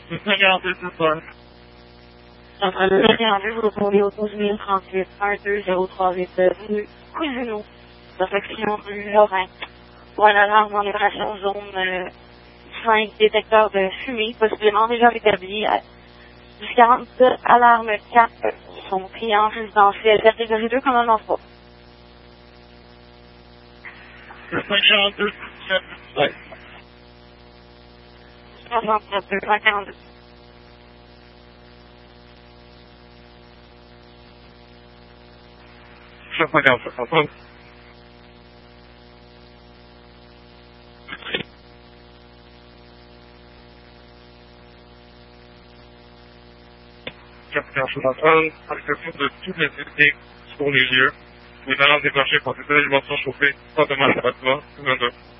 Regardez ce soir. Entre le regardez, vous retournez au 12038 12038 rue Cousineau, section Lorrain, pour un alarme en opération zone 5 détecteur de fumée, possiblement déjà établi du 40 alarme 4 sont pris en résidentiel catégorie 2 comme un enfant. Le 542, 7, ouais. 67, 242. Je regarde ça, entendu. Capitaine Choulatran, à l'exception de toutes les unités sur les lieux, les alarmes déclenchées par des alimentations chauffées, pas de mal à bâtiment, 22.